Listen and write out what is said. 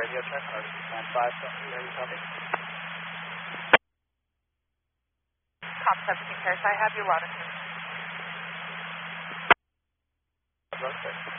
radio check, and 5, you copy? Com 17 Paris, I have your latitude. Okay.